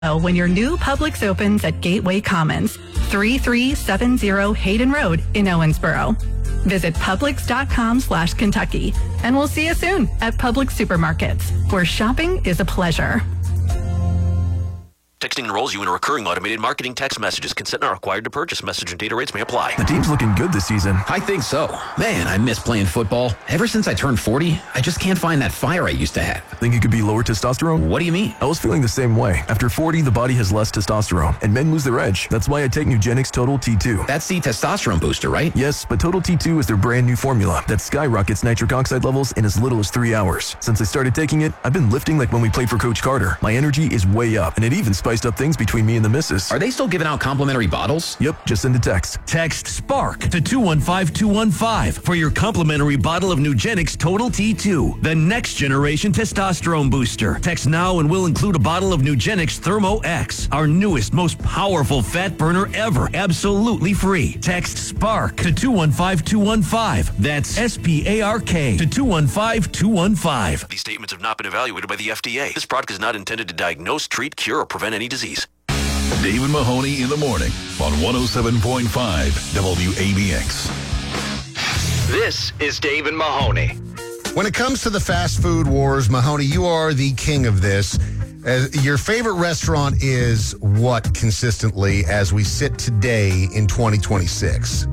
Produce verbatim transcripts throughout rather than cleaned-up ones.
when your new Publix opens at Gateway Commons, thirty-three seventy Hayden Road in Owensboro. Visit Publix.com slash Kentucky, and we'll see you soon at Publix Supermarkets, where shopping is a pleasure. Texting enrolls you in a recurring automated marketing text messages. Consent not required to purchase. Message and data rates may apply. The team's looking good this season. I think so. Man, I miss playing football. Ever since I turned forty, I just can't find that fire I used to have. Think it could be lower testosterone? What do you mean? I was feeling the same way. After forty, the body has less testosterone, and men lose their edge. That's why I take Nugenix Total T two. That's the testosterone booster, right? Yes, but Total T two is their brand new formula that skyrockets nitric oxide levels in as little as three hours. Since I started taking it, I've been lifting like when we played for Coach Carter. My energy is way up, and it even spiced up things between me and the missus. Are they still giving out complimentary bottles? Yep, just send a text. Text SPARK to two one five two one five for your complimentary bottle of Nugenix Total T two, the next generation testosterone booster. Text now and we'll include a bottle of Nugenix Thermo X, our newest, most powerful fat burner ever, absolutely free. Text SPARK to two one five two one five. That's S P A R K to two one five two one five. These statements have not been evaluated by the F D A. This product is not intended to diagnose, treat, cure, or prevent any disease. Dave and Mahoney in the morning on one oh seven point five W A B X. This is Dave and Mahoney. When it comes to the fast food wars, Mahoney, you are the king of this. As your favorite restaurant is what consistently as we sit today in twenty twenty-six?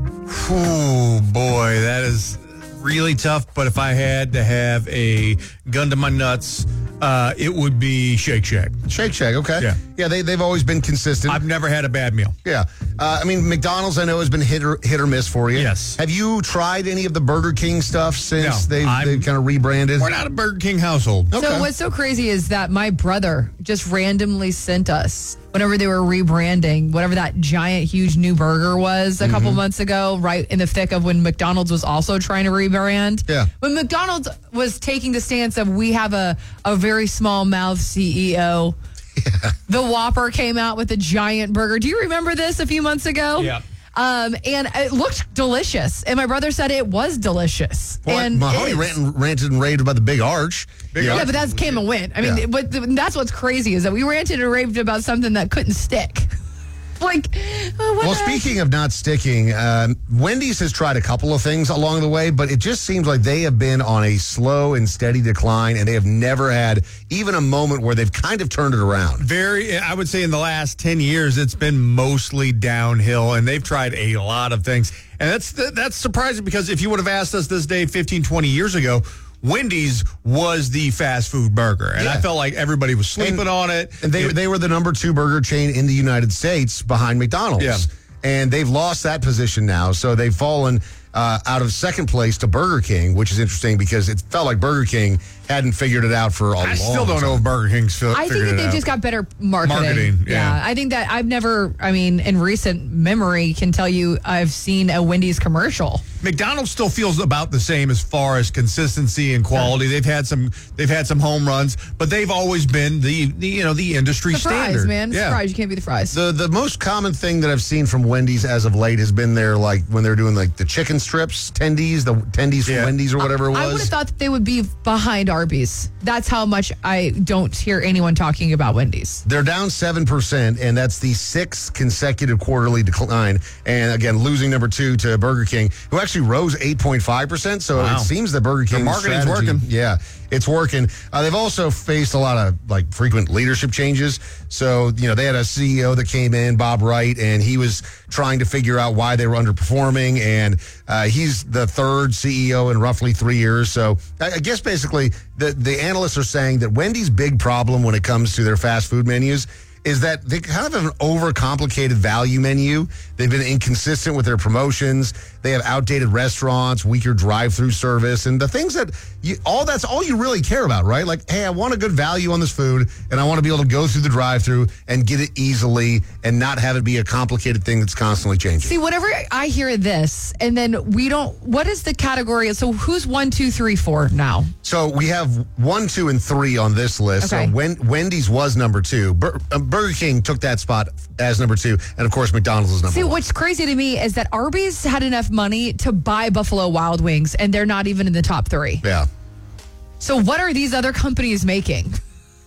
Oh, boy, that is really tough. But if I had to have a gun to my nuts, uh, it would be Shake Shack. Shake Shack, okay. Yeah. Yeah, they, they've always been consistent. I've never had a bad meal. Yeah. Uh, I mean, McDonald's, I know, has been hit or, hit or miss for you. Yes. Have you tried any of the Burger King stuff since No, they've, I'm- they've kind of rebranded? We're not a Burger King household. Okay. So what's so crazy is that my brother just randomly sent us, whenever they were rebranding, whatever that giant, huge new burger was a Mm-hmm. couple months ago, right in the thick of when McDonald's was also trying to rebrand. Yeah. When McDonald's was taking the stance of we have a, a very small mouth C E O. Yeah. The Whopper came out with a giant burger. Do you remember this a few months ago? Yeah. Um, and it looked delicious. And my brother said it was delicious. Well, and Mahoney is. ranted, ranted and raved about the Big Arch. Big Yeah, Arch. but that came and went. I mean, Yeah. but th- that's what's crazy is that we ranted and raved about something that couldn't stick. Like, oh, what Well, the heck? speaking of not sticking, um, Wendy's has tried a couple of things along the way, but it just seems like they have been on a slow and steady decline, and they have never had even a moment where they've kind of turned it around. Very, I would say in the last ten years, it's been mostly downhill, and they've tried a lot of things. And that's that's surprising because if you would have asked us this day fifteen, twenty years ago, Wendy's was the fast food burger. And Yeah. I felt like everybody was sleeping And- on it. And they, It- they were the number two burger chain in the United States behind McDonald's. Yeah. And they've lost that position now. So they've fallen uh, out of second place to Burger King, which is interesting because it felt like Burger King hadn't figured it out for a long I time. still don't know if Burger King's fi- I think figured that it they've out. just got better marketing. Marketing, yeah. I think that I've never, I mean, in recent memory, can tell you I've seen a Wendy's commercial. McDonald's still feels about the same as far as consistency and quality. They've had some they've had some home runs, but they've always been the, the you know the industry The fries, standard. man. Yeah. Fries, you can't be the fries. The the most common thing that I've seen from Wendy's as of late has been their, like, when they're doing, like, the chicken strips, tendies, the tendies from Yeah. Wendy's or whatever it was. I would have thought that they would be behind Arby's. That's how much I don't hear anyone talking about Wendy's. They're down seven percent, and that's the sixth consecutive quarterly decline. And again, losing number two to Burger King, who actually rose eight point five percent. So Wow. it seems that Burger Their King's marketing's strategy- working. Yeah, it's working. Uh, they've also faced a lot of, like, frequent leadership changes. So, you know, they had a C E O that came in, Bob Wright, and he was trying to figure out why they were underperforming. And uh, he's the third C E O in roughly three years. So I, I guess basically the, the analysts are saying that Wendy's big problem when it comes to their fast food menus is that they kind of have an overcomplicated value menu. They've been inconsistent with their promotions. They have outdated restaurants, weaker drive-through service, and the things that you, all that's all you really care about, right? Like, hey, I want a good value on this food, and I want to be able to go through the drive-through and get it easily and not have it be a complicated thing that's constantly changing. See, whenever I hear this, and then we don't, what is the category? So who's one, two, three, four now? So we have one, two, and three on this list. Okay. So Wen- Wendy's was number two. Bur- uh, Burger King took that spot as number two, and of course McDonald's is number See, one. what's crazy to me is that Arby's had enough money to buy Buffalo Wild Wings, and they're not even in the top three. Yeah. So what are these other companies making?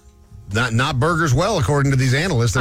not not burgers well, according to these analysts.